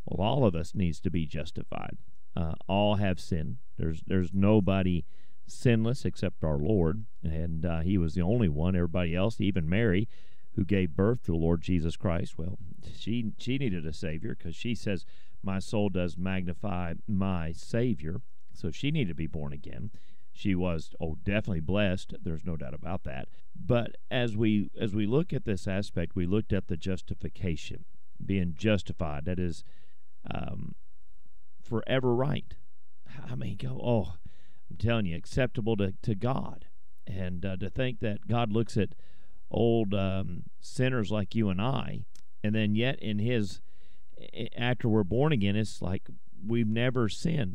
Well, all of us needs to be justified. All have sinned. There's nobody sinless except our Lord, and he was the only one. Everybody else, even Mary, who gave birth to the Lord Jesus Christ, well, she needed a Savior, because she says, my soul does magnify my Savior. So she needed to be born again. She was, definitely blessed. There's no doubt about that. But as we look at this aspect, we looked at the justification, being justified. That is forever right. I mean, I'm telling you, acceptable to God. And to think that God looks at old sinners like you and I, and then yet in his, after we're born again, it's like we've never sinned.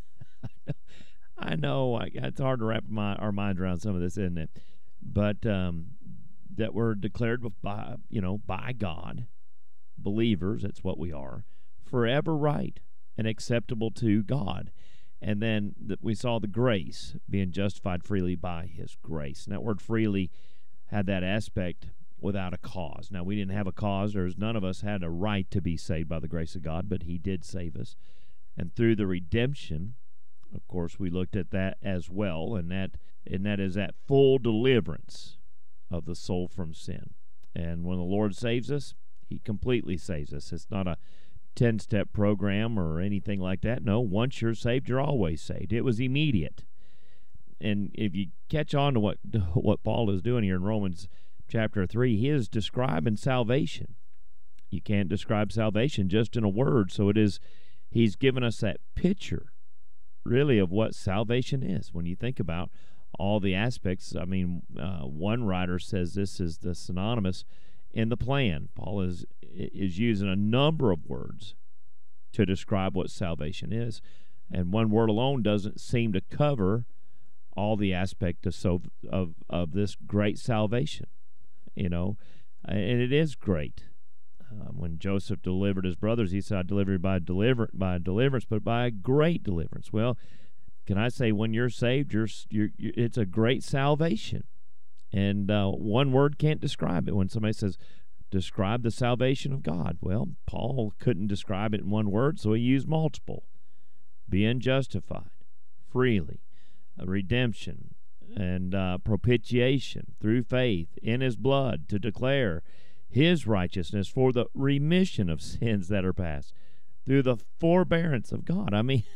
I know it's hard to wrap our minds around some of this, isn't it? But that we're declared by God, believers, that's what we are, forever right and acceptable to God. And then we saw the grace, being justified freely by his grace. And that word freely had that aspect, without a cause. Now, we didn't have a cause. None of us had a right to be saved by the grace of God, but he did save us. And through the redemption, of course, we looked at that as well, and that is that full deliverance of the soul from sin. And when the Lord saves us, he completely saves us. It's not a 10-step program or anything like that. No, once you're saved, you're always saved. It was immediate. And if you catch on to what Paul is doing here in Romans chapter 3, he is describing salvation. You can't describe salvation just in a word, so he's given us that picture, really, of what salvation is. When you think about all the aspects, I mean, one writer says this is the synonymous in the plan. Paul is using a number of words to describe what salvation is, and one word alone doesn't seem to cover all the aspects of this great salvation, and it is great. When Joseph delivered his brothers, he said, I delivered by deliverance, but by a great deliverance. Well, can I say, when you're saved, it's a great salvation. And one word can't describe it. When somebody says, describe the salvation of God, well, Paul couldn't describe it in one word, so he used multiple. Being justified freely, redemption, and propitiation through faith in his blood, to declare his righteousness for the remission of sins that are past, through the forbearance of God. I mean,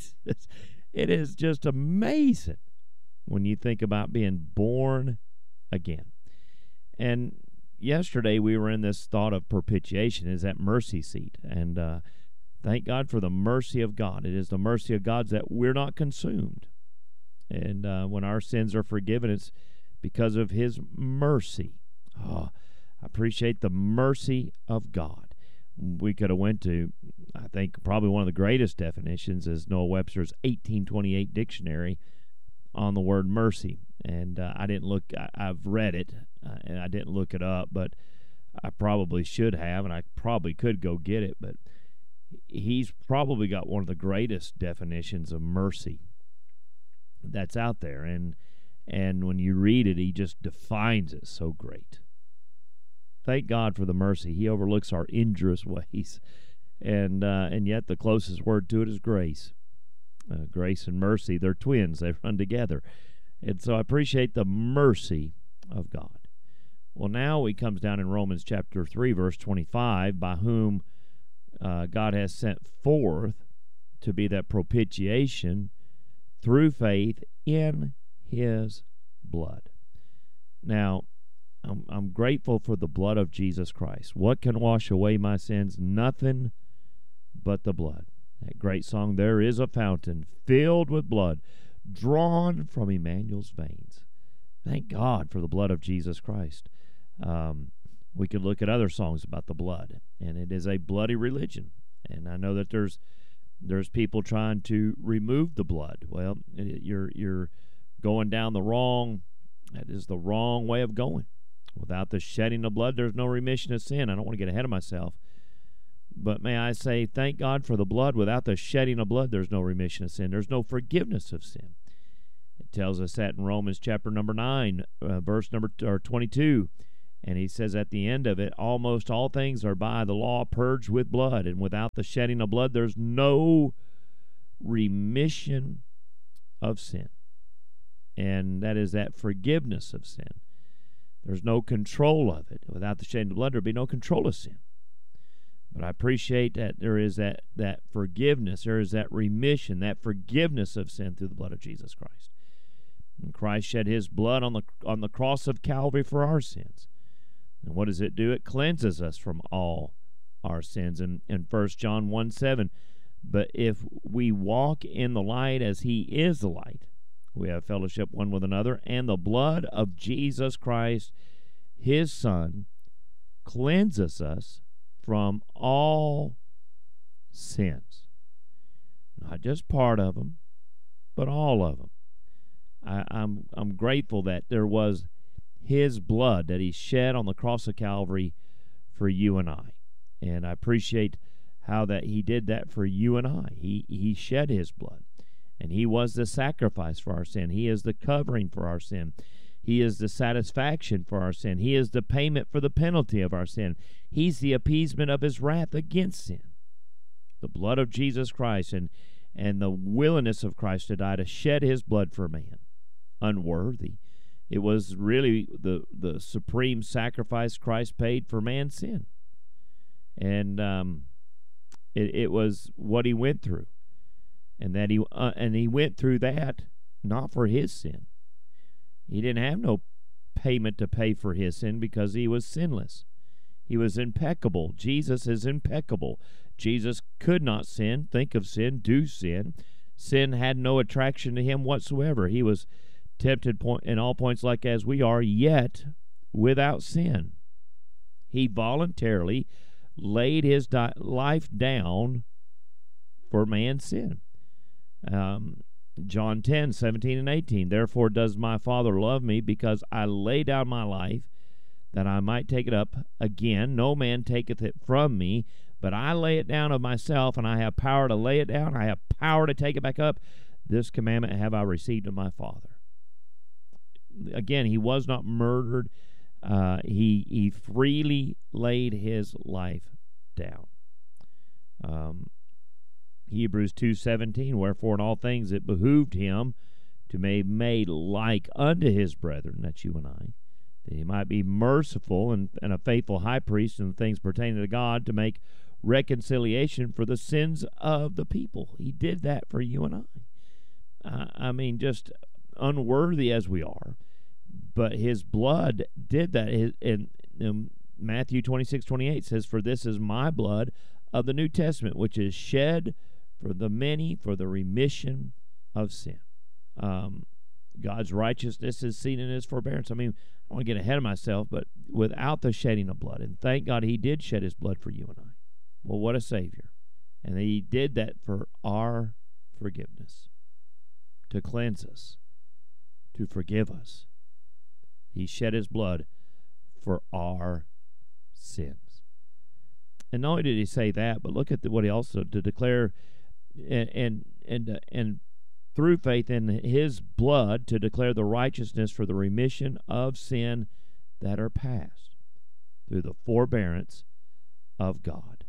it is just amazing when you think about being born again. And yesterday we were in this thought of propitiation, is that mercy seat. And thank God for the mercy of God. It is the mercy of God that we're not consumed. And when our sins are forgiven, it's because of his mercy. I appreciate the mercy of God. We could have went to, I think, probably one of the greatest definitions is Noah Webster's 1828 dictionary on the word mercy. And I didn't look, I've read it, and I didn't look it up, but I probably should have, and I probably could go get it. But he's probably got one of the greatest definitions of mercy that's out there. And when you read it, he just defines it so great. Thank God for the mercy. He overlooks our injurious ways. And yet the closest word to it is grace. Grace and mercy, they're twins. They run together. And so I appreciate the mercy of God. Well, now he comes down in Romans chapter 3, verse 25, by whom God has sent forth to be that propitiation through faith in his blood. Now, I'm grateful for the blood of Jesus Christ. What can wash away my sins? Nothing but the blood. That great song, there is a fountain filled with blood, drawn from Emmanuel's veins. Thank God for the blood of Jesus Christ. We could look at other songs about the blood, and it is a bloody religion. And I know that there's people trying to remove the blood. Well, you're going down that is the wrong way of going. Without the shedding of blood, there's no remission of sin. I don't want to get ahead of myself. But may I say, thank God for the blood. Without the shedding of blood, there's no remission of sin. There's no forgiveness of sin. It tells us that in Romans chapter number 9, verse number 22. And he says at the end of it, almost all things are by the law purged with blood, and without the shedding of blood, there's no remission of sin. And that is that forgiveness of sin. There's no control of it. Without the shedding of blood, there'd be no control of sin. But I appreciate that there is that forgiveness, there is that remission, that forgiveness of sin through the blood of Jesus Christ. And Christ shed his blood on the cross of Calvary for our sins. And what does it do? It cleanses us from all our sins. In 1 John 1:7, but if we walk in the light as he is the light, we have fellowship one with another, and the blood of Jesus Christ, his Son, cleanses us from all sins. Not just part of them, but all of them. I'm grateful that there was his blood that he shed on the cross of Calvary for you and I. And I appreciate how that he did that for you and I. He shed his blood. And he was the sacrifice for our sin. He is the covering for our sin. He is the satisfaction for our sin. He is the payment for the penalty of our sin. He's the appeasement of his wrath against sin. The blood of Jesus Christ and the willingness of Christ to die, to shed his blood for man. Unworthy. It was really the supreme sacrifice Christ paid for man's sin. And it was what he went through. And that he went through that not for his sin. He didn't have no payment to pay for his sin because he was sinless. He was impeccable. Jesus is impeccable. Jesus could not sin, think of sin, do sin. Sin had no attraction to him whatsoever. He was tempted in all points like as we are, yet without sin. He voluntarily laid his life down for man's sin. John 10:17 and 18. Therefore does my Father love me, because I lay down my life, that I might take it up again. No man taketh it from me, but I lay it down of myself, and I have power to lay it down. I have power to take it back up. This commandment have I received of my Father. Again, he was not murdered. He freely laid his life down. Hebrews 2:17, wherefore in all things it behooved him to be made like unto his brethren, that's you and I, that he might be merciful and a faithful high priest in the things pertaining to God, to make reconciliation for the sins of the people. He did that for you and I. I mean, just unworthy as we are, but his blood did that. In Matthew 26:28 says, for this is my blood of the New Testament, which is shed for the many for the remission of sin. God's righteousness is seen in his forbearance. I mean, I don't want to get ahead of myself, but without the shedding of blood, and thank God he did shed his blood for you and I. Well, what a Savior. And he did that for our forgiveness, to cleanse us, to forgive us. He shed his blood for our sins. And not only did he say that, but look at what he also to declare, and through faith in his blood, to declare the righteousness for the remission of sin that are past through the forbearance of God.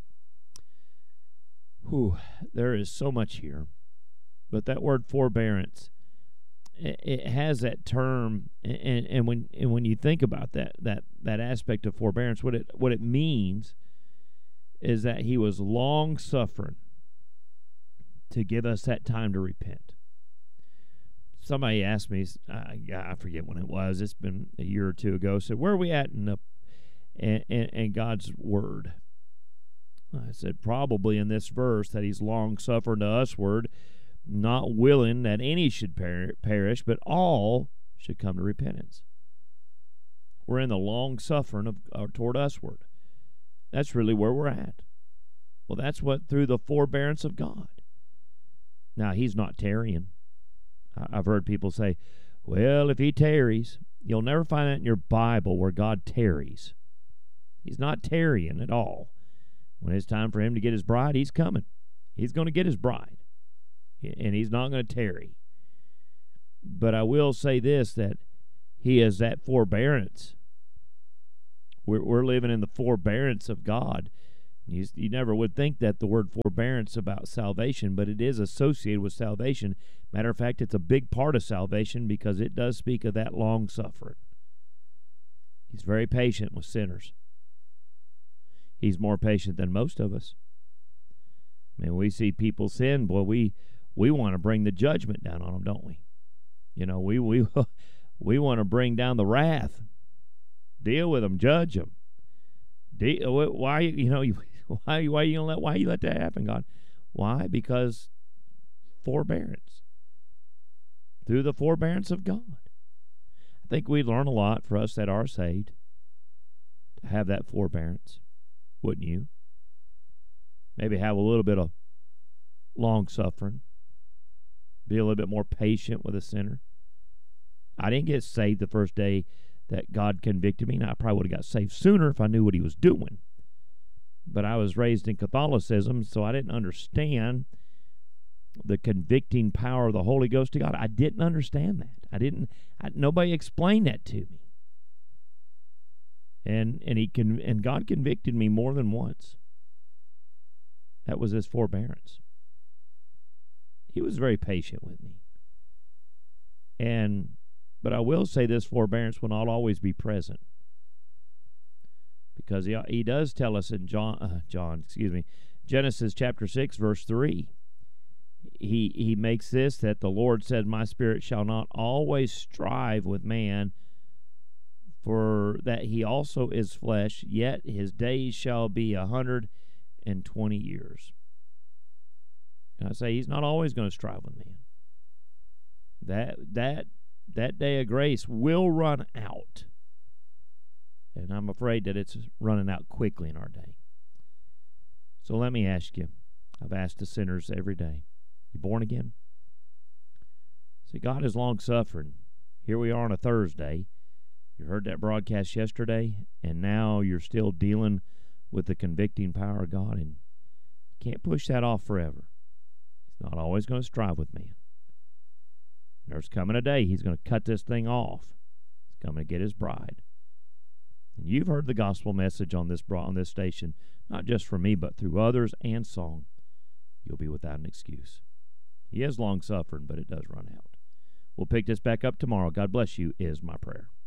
There is so much here, but that word forbearance, it has that term, and when you think about that aspect of forbearance, what it means is that he was long suffering to give us that time to repent. Somebody asked me, I forget when it was, it's been a year or two ago, said, where are we at in God's word? I said, probably in this verse, that he's long suffering to usward, not willing that any should perish, but all should come to repentance. We're in the long suffering toward usward. That's really where we're at. Well, that's what through the forbearance of God. Now, he's not tarrying. I've heard people say, well, if he tarries, you'll never find that in your Bible where God tarries. He's not tarrying at all. When it's time for him to get his bride, he's coming. He's going to get his bride. And he's not going to tarry. But I will say this, that he is that forbearance We're living in the forbearance of God. You never would think that the word forbearance about salvation, but it is associated with salvation. Matter of fact, it's a big part of salvation because it does speak of that long suffering. He's very patient with sinners. He's more patient than most of us. I mean, we see people sin, boy, we want to bring the judgment down on them, don't we? You know, we want to bring down the wrath. Deal with them, judge them. Why you let that happen, God? Why? Because forbearance. Through the forbearance of God. I think we learn a lot for us that are saved to have that forbearance. Wouldn't you? Maybe have a little bit of long suffering. Be a little bit more patient with a sinner. I didn't get saved the first day that God convicted me. Now, I probably would have got saved sooner if I knew what he was doing. But I was raised in Catholicism, so I didn't understand the convicting power of the Holy Ghost of God. I didn't understand that. Nobody explained that to me. And God convicted me more than once. That was his forbearance. He was very patient with me. But I will say this forbearance will not always be present. Because he does tell us in Genesis chapter 6, verse 3. He makes this, that the Lord said, my spirit shall not always strive with man, for that he also is flesh, yet his days shall be 120 years. And I say he's not always going to strive with man. That day of grace will run out. And I'm afraid that it's running out quickly in our day. So let me ask you. I've asked the sinners every day. You born again? See, God is long-suffering. Here we are on a Thursday. You heard that broadcast yesterday, and now you're still dealing with the convicting power of God, and you can't push that off forever. He's not always going to strive with man. There's coming a day he's going to cut this thing off. He's coming to get his bride. And you've heard the gospel message on this station, not just from me, but through others and song. You'll be without an excuse. He is long-suffering, but it does run out. We'll pick this back up tomorrow. God bless you is my prayer.